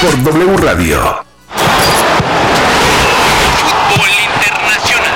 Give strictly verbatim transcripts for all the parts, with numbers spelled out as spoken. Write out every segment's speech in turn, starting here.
por W Radio. Fútbol internacional.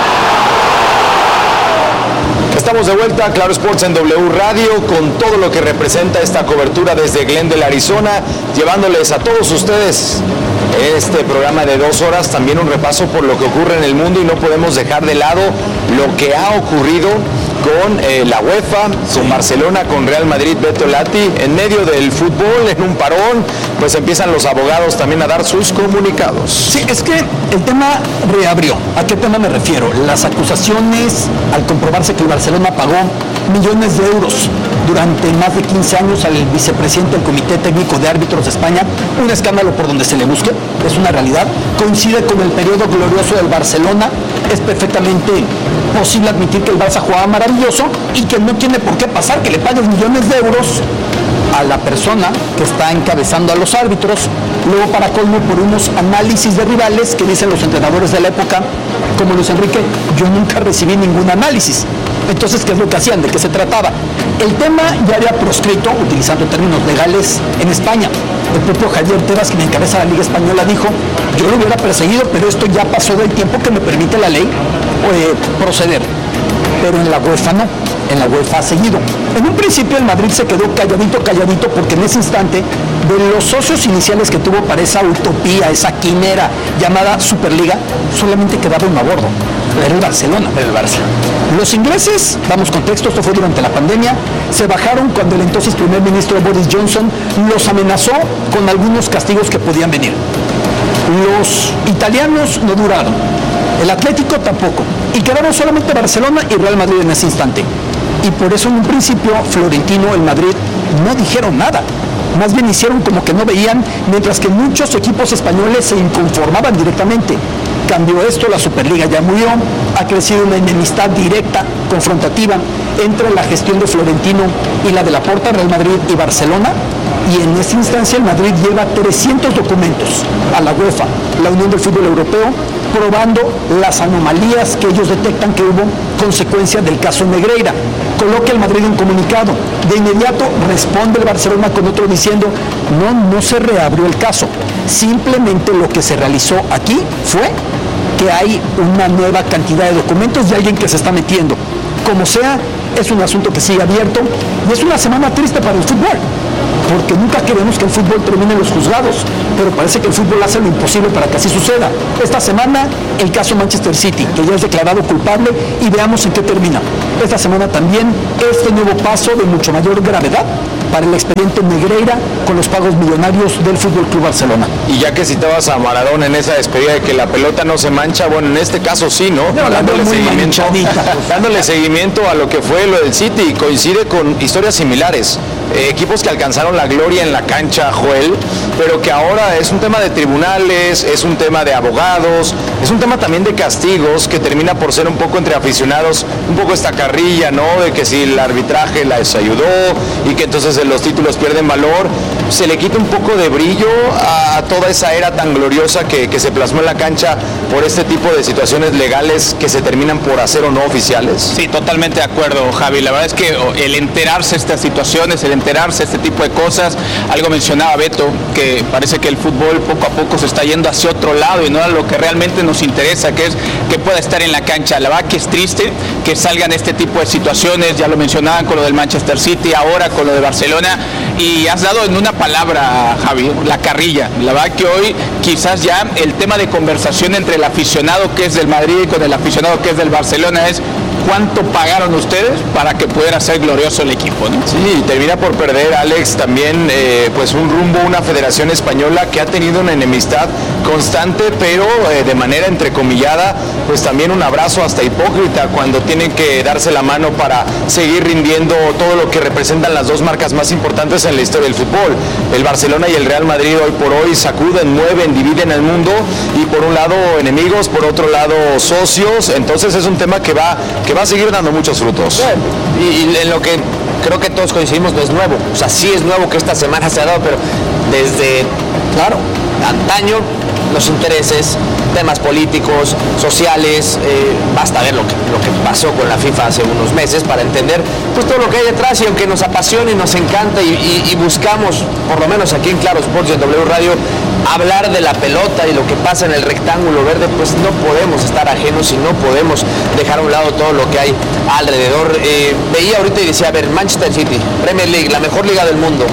Estamos de vuelta a Claro Sports en W Radio con todo lo que representa esta cobertura desde Glendale, Arizona, llevándoles a todos ustedes este programa de dos horas, también un repaso por lo que ocurre en el mundo, y no podemos dejar de lado lo que ha ocurrido con eh, la UEFA, con Barcelona, con Real Madrid. Beto Lati, en medio del fútbol, en un parón, pues empiezan los abogados también a dar sus comunicados. Sí, es que el tema reabrió. ¿A qué tema me refiero? Las acusaciones al comprobarse que el Barcelona pagó millones de euros durante más de quince años al vicepresidente del Comité Técnico de Árbitros de España, un escándalo por donde se le busque, es una realidad, coincide con el periodo glorioso del Barcelona, es perfectamente posible admitir que el Barça jugaba maravilloso y que no tiene por qué pasar que le pagues millones de euros a la persona que está encabezando a los árbitros, luego para colmo por unos análisis de rivales que dicen los entrenadores de la época, como Luis Enrique, yo nunca recibí ningún análisis. Entonces, ¿qué es lo que hacían? ¿De qué se trataba? El tema ya había proscrito, utilizando términos legales, en España. El propio Javier Tebas, quien encabeza la Liga Española, dijo, yo lo hubiera perseguido, pero esto ya pasó del tiempo que me permite la ley eh, proceder. Pero en la UEFA no, en la UEFA ha seguido. En un principio el Madrid se quedó calladito, calladito, porque en ese instante, de los socios iniciales que tuvo para esa utopía, esa quimera llamada Superliga, solamente quedaba uno a bordo. Era el Barcelona. Era el Barça. Los ingleses, damos contexto, esto fue durante la pandemia, se bajaron cuando el entonces primer ministro Boris Johnson los amenazó con algunos castigos que podían venir. Los italianos no duraron, el Atlético tampoco, y quedaron solamente Barcelona y Real Madrid en ese instante. Y por eso en un principio Florentino, el Madrid, no dijeron nada. Más bien hicieron como que no veían, mientras que muchos equipos españoles se inconformaban directamente. Cambió esto, la Superliga ya murió, ha crecido una enemistad directa, confrontativa, entre la gestión de Florentino y la de Laporta, Real Madrid y Barcelona, y en esta instancia el Madrid lleva trescientos documentos a la UEFA, la Unión del Fútbol Europeo, probando las anomalías que ellos detectan que hubo consecuencia del caso Negreira. Coloca el Madrid un comunicado, de inmediato responde el Barcelona con otro diciendo, no, no se reabrió el caso, simplemente lo que se realizó aquí fue que hay una nueva cantidad de documentos de alguien que se está metiendo. Como sea, es un asunto que sigue abierto y es una semana triste para el fútbol, porque nunca queremos que el fútbol termine en los juzgados, pero parece que el fútbol hace lo imposible para que así suceda. Esta semana, el caso Manchester City, que ya es declarado culpable, y veamos en qué termina. Esta semana también, este nuevo paso de mucho mayor gravedad para el expediente Negreira con los pagos millonarios del Fútbol Club Barcelona. Y ya que citabas a Maradona en esa despedida de que la pelota no se mancha, bueno, en este caso sí, ¿no? No, dándole, muy seguimiento, dándole seguimiento a lo que fue lo del City, y coincide con historias similares. Eh, equipos que alcanzaron la gloria en la cancha, Joel, pero que ahora es un tema de tribunales, es un tema de abogados, es un tema también de castigos, que termina por ser un poco entre aficionados, un poco esta carrilla, ¿no? De que si el arbitraje les ayudó y que entonces los títulos pierden valor, se le quita un poco de brillo a toda esa era tan gloriosa que, que se plasmó en la cancha por este tipo de situaciones legales que se terminan por hacer o no oficiales. Sí, totalmente de acuerdo, Javi. La verdad es que el enterarse de estas situaciones, el enterarse de este tipo de cosas, algo mencionaba Beto, que parece que el fútbol poco a poco se está yendo hacia otro lado y no a lo que realmente nos interesa, que es que pueda estar en la cancha. La verdad que es triste que salgan este tipo de situaciones, ya lo mencionaban con lo del Manchester City, ahora con lo de Barcelona, y has dado en una palabra, Javi, la carrilla. La verdad que hoy quizás ya el tema de conversación entre el aficionado que es del Madrid con el aficionado que es del Barcelona es ¿cuánto pagaron ustedes para que pudiera ser glorioso el equipo, ¿no? Sí, y termina por perder, Alex, también eh, pues un rumbo, una federación española que ha tenido una enemistad constante, pero eh, de manera entrecomillada, pues también un abrazo hasta hipócrita cuando tienen que darse la mano para seguir rindiendo todo lo que representan las dos marcas más importantes en la historia del fútbol. El Barcelona y el Real Madrid hoy por hoy sacuden, mueven, dividen el mundo, y por un lado enemigos, por otro lado socios. Entonces es un tema que va, que va a seguir dando muchos frutos. Y, y en lo que creo que todos coincidimos, no es nuevo. O sea, sí es nuevo que esta semana se ha dado, pero desde, claro, antaño los intereses temas políticos, sociales, eh, basta ver lo que, lo que pasó con la FIFA hace unos meses para entender pues todo lo que hay detrás, y aunque nos apasiona y nos encanta y, y, y buscamos, por lo menos aquí en Claro Sports y en W Radio, hablar de la pelota y lo que pasa en el rectángulo verde, pues no podemos estar ajenos y no podemos dejar a un lado todo lo que hay alrededor. Eh, veía ahorita y decía, a ver, Manchester City, Premier League, la mejor liga del mundo,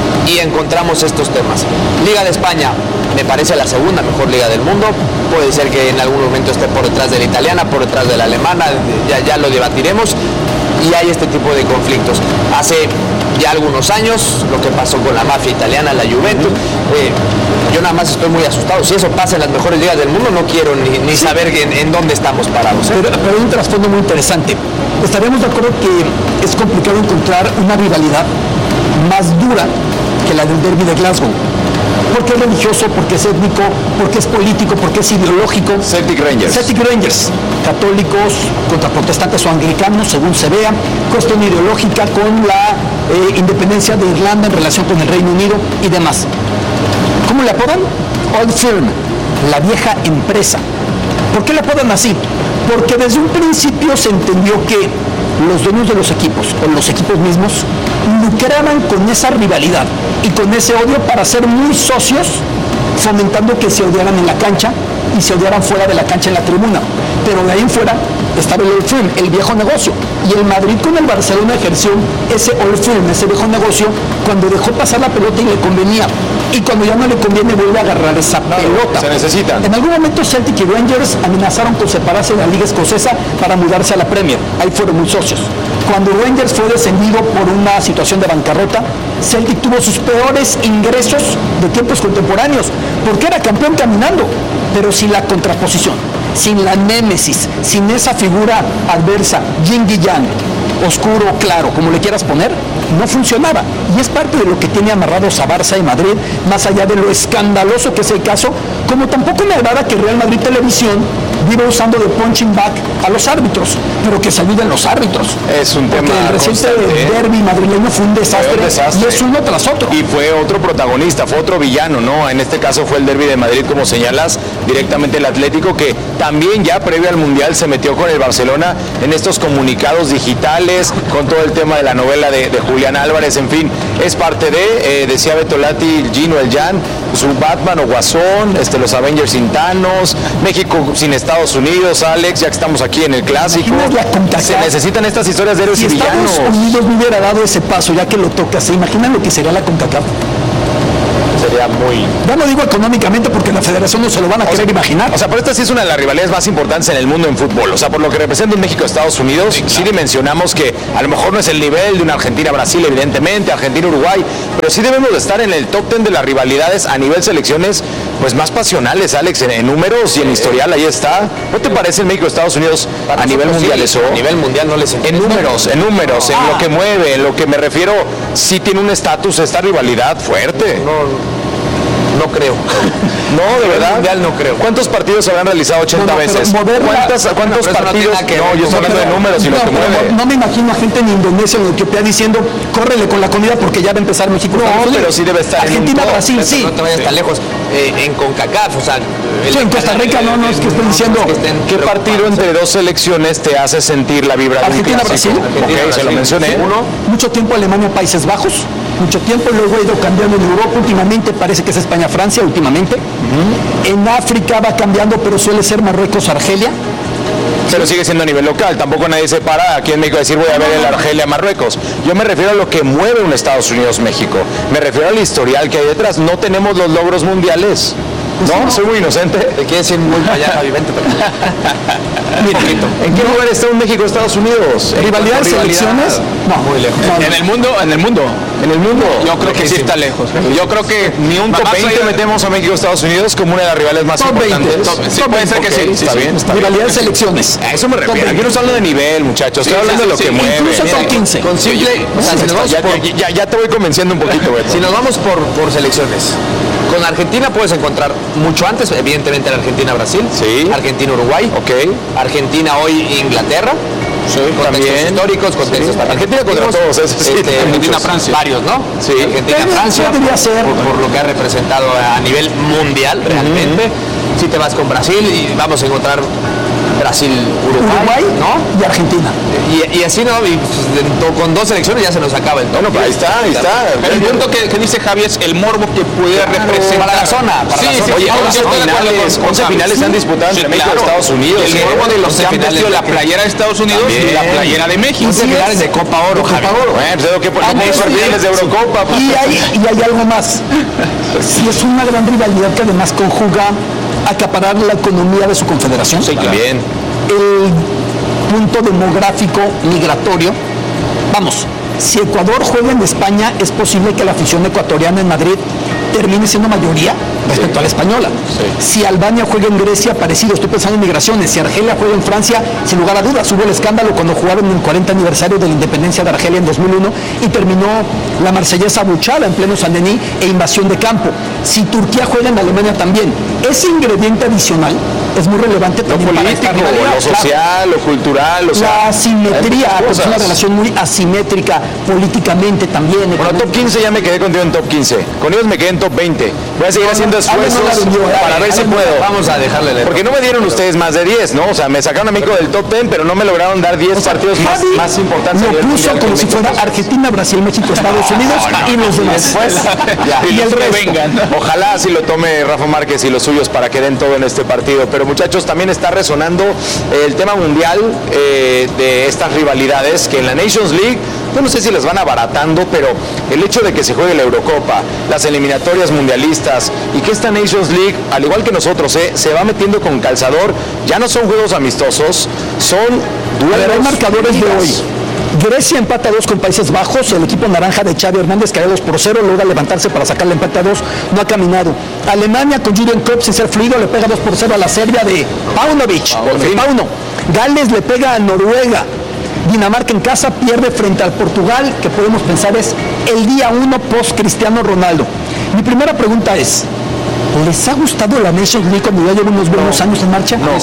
y encontramos estos temas. Liga de España, me parece la segunda mejor liga del mundo, puede ser que en algún momento esté por detrás de la italiana, por detrás de la alemana, ya, ya lo debatiremos, y hay este tipo de conflictos. Hace ya algunos años, lo que pasó con la mafia italiana, la Juventus, eh, yo nada más estoy muy asustado. Si eso pasa en las mejores ligas del mundo, no quiero ni, ni sí. saber en, en dónde estamos parados. ¿eh? Pero, pero hay un trasfondo muy interesante. Estaremos de acuerdo que es complicado encontrar una rivalidad más dura que la del derbi de Glasgow. Porque es religioso, porque es étnico, porque es político, porque es ideológico. Celtic Rangers. Celtic Rangers, católicos contra protestantes o anglicanos, según se vea, cuestión ideológica con la eh, independencia de Irlanda en relación con el Reino Unido y demás. ¿Cómo le apodan? Old Firm, la vieja empresa. ¿Por qué le apodan así? Porque desde un principio se entendió que los dueños de los equipos, o los equipos mismos, lucraban con esa rivalidad y con ese odio para ser muy socios, fomentando que se odiaran en la cancha y se odiaran fuera de la cancha en la tribuna. Pero de ahí en fuera estaba el Old Firm, el viejo negocio. Y el Madrid con el Barcelona ejerció ese Old Firm, ese viejo negocio, cuando dejó pasar la pelota y le convenía. Y cuando ya no le conviene, vuelve a agarrar esa no, pelota. Se necesitan. En algún momento Celtic y Rangers amenazaron con separarse de la Liga Escocesa para mudarse a la Premier. Ahí fueron muy socios. Cuando Rangers fue descendido por una situación de bancarrota, Celtic tuvo sus peores ingresos de tiempos contemporáneos, porque era campeón caminando, pero sin la contraposición, sin la némesis, sin esa figura adversa, yin y yang, oscuro, claro, como le quieras poner, no funcionaba. Y es parte de lo que tiene amarrados a Barça y Madrid, más allá de lo escandaloso que es el caso, como tampoco me agrada que Real Madrid Televisión viva usando de punching back a los árbitros, pero que se ayuden los árbitros. Es un tema porque el reciente constante, derbi madrileño fue un desastre, fue un desastre, y es uno tras otro. Y fue otro protagonista, fue otro villano, ¿no? En este caso fue el derbi de Madrid, como señalas, directamente el Atlético, que también ya previo al Mundial se metió con el Barcelona en estos comunicados digitales, con todo el tema de la novela de, de Julián Álvarez, en fin, es parte de, eh, decía Betolati, Gino, el Jan, su Batman o Guasón, este, los Avengers sin Thanos, México sin Estados Unidos, Alex, ya que estamos aquí en el clásico, se necesitan estas historias de héroes si y villanos. Estados Unidos no hubiera dado ese paso, ya que lo toca, ¿se imaginan lo que sería la CONCACAF? Sería muy... Ya no digo económicamente porque la federación no se lo van a o querer sea, imaginar. O sea, pero esta sí es una de las rivalidades más importantes en el mundo en fútbol. O sea, por lo que representa un México-Estados Unidos, sí, claro. Sí dimensionamos que a lo mejor no es el nivel de una Argentina-Brasil, evidentemente, Argentina-Uruguay, pero sí debemos de estar en el top ten de las rivalidades a nivel selecciones, pues más pasionales, Alex, en, en números y en historial, ahí está. ¿No te parece el México-Estados Unidos Para a nivel mundial sí, eso? A nivel mundial no les En números, en números, ah. en lo que mueve, en lo que me refiero, sí tiene un estatus esta rivalidad fuerte. No, No creo. No, de verdad. Mundial no creo. ¿Cuántos partidos habrán realizado ochenta no, no, veces? ¿Cuántas, ¿Cuántos no, partidos? No, no, yo estoy hablando de números y no, lo que mueve. No me imagino a gente en Indonesia o en Etiopía diciendo, córrele con la comida porque ya va a empezar México. No, pero sí debe estar Argentina, en un Brasil, sí. No te vayas sí. tan lejos. Eh, en CONCACAF, o sea... Sí, en Costa Rica no, no, es que estén diciendo... ¿Qué partido entre dos selecciones te hace sentir la vibra de un clásico? Argentina, Brasil. Ok, se lo mencioné. Uno. Mucho tiempo Alemania, Países Bajos. Mucho tiempo, luego ha ido cambiando en Europa. Últimamente parece que es España-Francia, últimamente. Uh-huh. En África va cambiando, pero suele ser Marruecos-Argelia. Pero sigue siendo a nivel local, tampoco nadie se para aquí en México a decir voy a ver el Argelia-Marruecos. Yo me refiero a lo que mueve un Estados Unidos-México. Me refiero al historial que hay detrás. No tenemos los logros mundiales. ¿No? no, soy muy inocente. Te quieres ir muy para allá, Javi, vente. Mira, ¿en qué lugar está un México-Estados Unidos? ¿Rivalidad de selecciones? No, muy lejos. No, en el mundo, en el mundo. En el mundo. Yo creo que sí está lejos. Yo creo que ni un top veinte metemos a México-Estados Unidos como una de las rivales más top importantes. veinte. Top, sí, puede ser que sí. Está bien, está bien. Rivalidad de selecciones. A eso me refiero. Aquí no estoy hablando de nivel, muchachos. Estoy hablando de lo que mueve. Incluso top quince. Con simple, o sea, si nos vamos ya, por, ya, ya te voy convenciendo un poquito, güey. Si nos vamos por, por selecciones, con Argentina puedes encontrar mucho antes, evidentemente, la Argentina-Brasil, sí. Argentina-Uruguay, okay. Argentina hoy-Inglaterra, sí, contextos también. históricos, contextos sí. también. Argentina contra todos, eso sí. Este, Argentina-Francia. Varios, ¿no? Sí. Argentina-Francia, por, por lo que ha representado a nivel mundial realmente. Uh-huh. Si te vas con Brasil y vamos a encontrar Brasil, Uruguay, Uruguay ¿no? y Argentina. Y, y así, ¿no? Y, pues, con dos selecciones ya se nos acaba el top. Bueno, pues ahí está, ahí está. Pero el punto que, que dice Javi es el morbo que puede Claro, representar. para la zona, para sí, la sí, zona. Oye, sí, once yo estoy de acuerdo finales, con- con once Javi. finales se han disputado Sí, entre México y claro. Estados Unidos. El ¿eh? morbo de los once que han finales vestido de la que- playera de Estados Unidos y la También. playera de México. once finales de Copa Oro, Copa Javi. Oro. Bueno, pues tengo que poner Ah, once sí, finales de sí. Eurocopa. pues. Y hay, y hay algo más. Si es una gran rivalidad que además conjuga acaparar la economía de su confederación. Sí, también. El punto demográfico migratorio. Vamos, si Ecuador juega en España, es posible que la afición ecuatoriana en Madrid termine siendo mayoría respecto Sí. a la española. Sí. Si Albania juega en Grecia, parecido, estoy pensando en migraciones. Si Argelia juega en Francia, sin lugar a dudas, hubo el escándalo cuando jugaron en el cuarenta aniversario de la independencia de Argelia en dos mil uno y terminó la marsellesa buchala en pleno Saint-Denis e invasión de campo. Si Turquía juega en Alemania también, ese ingrediente adicional es muy relevante Lo también para esta político, rivalidad. lo Claro. social, lo cultural, o sea, La hay asimetría, muchas pues, es una cosas. relación muy asimétrica políticamente también. Bueno, top quince ya me quedé contigo en top quince. Con ellos me quedé en top veinte. Voy a seguir haciendo esfuerzos no la vendió, eh. para ver si Dale, puedo. Vamos a dejarle el Porque no me dieron ustedes más de diez, ¿no? O sea, me sacaron a México del top diez, pero no me lograron dar diez partidos más, Javi más importantes. a lo nivel puso mundial como que si México. fuera Argentina, Brasil, México, Estados Unidos y los demás. Ya. Y el que resto. vengan. Ojalá así lo tome Rafa Márquez y los suyos para que den todo en este partido. Pero muchachos, también está resonando el tema mundial eh, de estas rivalidades que en la Nations League, yo no sé si las van abaratando, pero el hecho de que se juegue la Eurocopa, las eliminatorias mundialistas y que esta Nations League, al igual que nosotros, eh, se va metiendo con calzador, ya no son juegos amistosos, son A duelos. ver, hay marcadores de ligas. hoy. Grecia empata a dos con Países Bajos, el equipo naranja de Xavi Hernández cae dos por cero, logra levantarse para sacar el empate a dos, no ha caminado. Alemania con Jürgen Klopp sin ser fluido le pega dos por cero a la Serbia de Paunovic, Por de fin. Pauno. Gales le pega a Noruega. Dinamarca en casa pierde frente al Portugal, que podemos pensar es el día uno post Cristiano Ronaldo. Mi primera pregunta es, ¿les ha gustado la Nations League cuando ya lleva unos buenos años en marcha? No.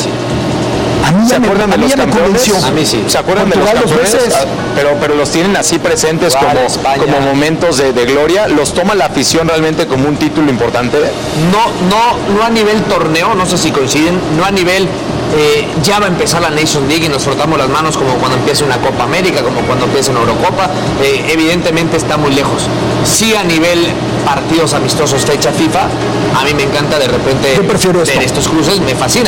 A mí ¿Se ya me, acuerdan a de mí los ya me campeones? convenció. A mí sí. ¿Se acuerdan de los Portugal dos campeones? veces. Ah, Pero, pero los tienen así presentes Portugal, como, España. como momentos de, de gloria. ¿Los toma la afición realmente como un título importante? No, no, no a nivel torneo, no sé si coinciden, no a nivel eh, ya va a empezar la Nations League y nos frotamos las manos como cuando empieza una Copa América, como cuando empieza una Eurocopa, eh, evidentemente está muy lejos. Sí a nivel partidos amistosos fecha FIFA, a mí me encanta de repente Yo prefiero ver esto. estos cruces, me fascina.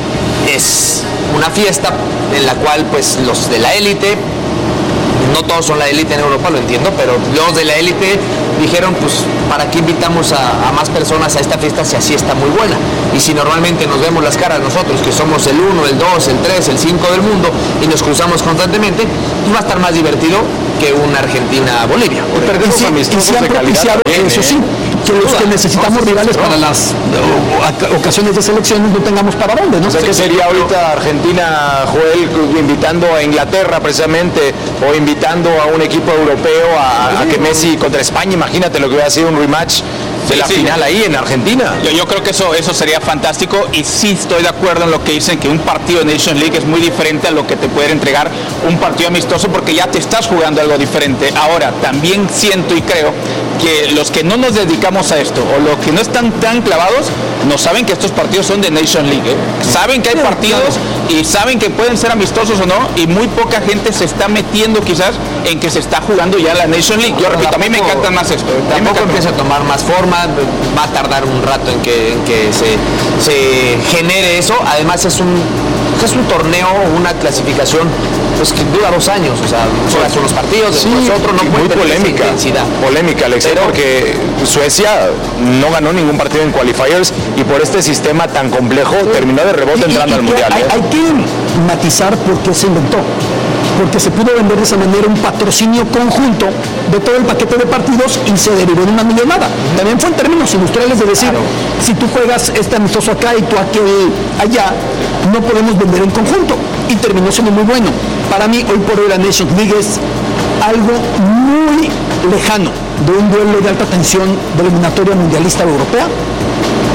Es una fiesta en la cual pues los de la élite, no todos son la élite en Europa, lo entiendo, pero los de la élite dijeron, pues, ¿para qué invitamos a, a más personas a esta fiesta si así está muy buena? Y si normalmente nos vemos las caras nosotros, que somos el uno, el dos, el tres, el cinco del mundo, y nos cruzamos constantemente, pues va a estar más divertido que una Argentina-Bolivia. Y perdemos Y sí, y amistosos sí han de calidad propiciado, también, eso ¿eh? sí, que los que necesitamos rivales para las o- o- ocasiones de selecciones no tengamos para dónde, ¿no? O sea, ¿qué sería ahorita Argentina, Joel, invitando a Inglaterra precisamente, o invitando a un equipo europeo a, a que Messi contra España? Imagínate lo que hubiera sido un rematch de Sí, la sí. final ahí en Argentina. Yo, yo creo que eso, eso sería fantástico y sí estoy de acuerdo en lo que dicen que un partido de Nations League es muy diferente a lo que te puede entregar un partido amistoso porque ya te estás jugando algo diferente. Ahora, también siento y creo que los que no nos dedicamos a esto o los que no están tan clavados no saben que estos partidos son de Nations League. ¿eh? Saben que hay partidos y saben que pueden ser amistosos o no y muy poca gente se está metiendo quizás en que se está jugando ya la Nations League. Yo repito, a mí me Tampoco- encanta más esto. A mí me Tampoco encanta empieza a tomar más forma, va a tardar un rato en que, en que se, se genere eso. Además es un, es un torneo, una clasificación pues, que dura dos años. O sea, juegas unos partidos, después otro, no y puede muy tener esa polémica, intensidad. polémica, Alex, Pero- porque Suecia no ganó ningún partido en qualifiers y por este sistema tan complejo terminó de rebote Y- y- entrando y al que mundial. hay, ¿eh? hay que matizar por qué se inventó. Porque se pudo vender de esa manera un patrocinio conjunto de todo el paquete de partidos y se derivó en una millonada. También fue en términos industriales de decir, si tú juegas este amistoso acá y tú aquel allá, no podemos vender en conjunto. Y terminó siendo muy bueno. Para mí, hoy por hoy la Nations League es algo muy lejano de un duelo de alta tensión de la eliminatoria mundialista europea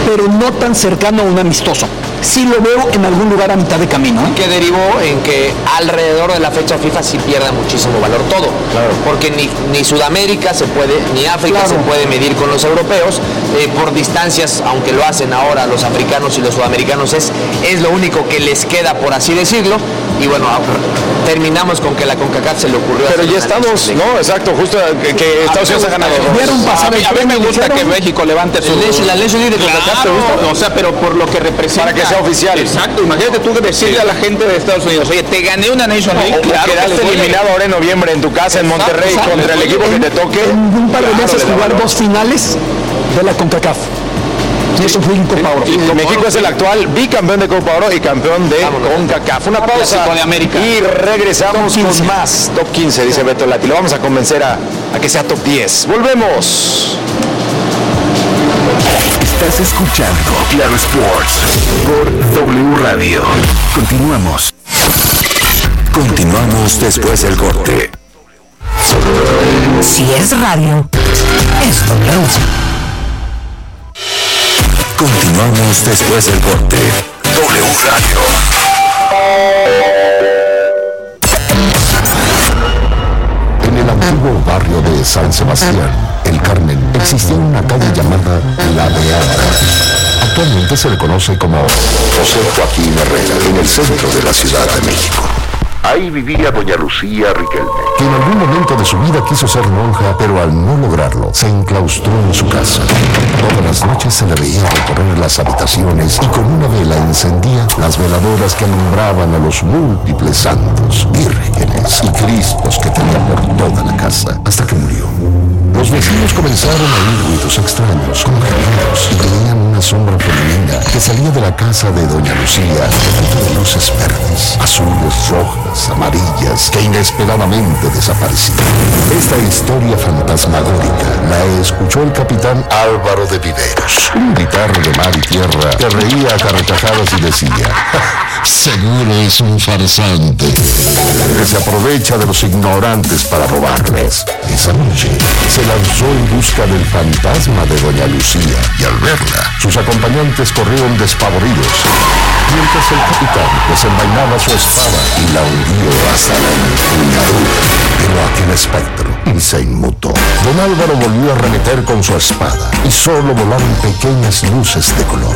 pero no tan cercano a un amistoso. Sí lo veo en algún lugar a mitad de camino, ¿eh? Que derivó en que alrededor de la fecha FIFA sí pierda muchísimo valor todo. Claro. Porque ni, ni Sudamérica se puede, ni África claro. se puede medir con los europeos. Eh, por distancias, aunque lo hacen ahora los africanos y los sudamericanos, es, es lo único que les queda, por así decirlo. Y bueno, terminamos con que la CONCACAF se le ocurrió. Pero ya estamos, no, exacto, justo que, que Estados Unidos ha ganado. Vieron pasar a, mí, a mí me gusta que México levante su... La ley de CONCACAF, ¿te gusta? O sea, pero por lo que representa... Para que sea oficial. Exacto, imagínate tú decirle sí. a la gente de Estados Unidos, oye, te gané una Nation League. No, claro, quedaste eliminado ahora en noviembre en tu casa en Monterrey exacto, contra el equipo que te toque. En un par de claro, meses jugar valor. dos finales de la CONCACAF. Y eso fue en Copa Oro. Y México es el actual bicampeón de Copa Oro y campeón de Vámonos. CONCACAF. Una pausa de América. Y regresamos con más. Top quince, dice Beto Lati. Lo vamos a convencer a, a que sea top diez. Volvemos. Estás escuchando Claro Sports por W Radio. Continuamos. Continuamos después del corte. Si es radio, es W. Continuamos después del corte. W Radio. En el antiguo barrio de San Sebastián, El Carmen, existía una calle llamada La Beata. Actualmente se le conoce como José Joaquín Herrera, en el centro de la Ciudad de México. Ahí vivía doña Lucía Riquelme, que en algún momento de su vida quiso ser monja, pero al no lograrlo, se enclaustró en su casa. Todas las noches se le veía recorrer las habitaciones y con una vela encendía las veladoras que alumbraban a los múltiples santos, vírgenes y cristos que tenía por toda la casa, hasta que murió. Los vecinos comenzaron a oír ruidos extraños, como gemidos, y veían una sombra femenina que salía de la casa de doña Lucía, llena de luces verdes, azules, rojas, amarillas, que inesperadamente desaparecían. Esta historia fantasmagórica la escuchó el capitán Álvaro de Viveros, un militar de mar y tierra que reía a carcajadas y decía: seguro es un farsante que se aprovecha de los ignorantes para robarles. Esa noche se lanzó en busca del fantasma de doña Lucía y al verla, sus acompañantes corrieron despavoridos, mientras el capitán desenvainaba su espada y la hundió hasta la empuñadura. Pero aquel espectro se inmutó. Don Álvaro volvió a arremeter con su espada y solo volaron pequeñas luces de color.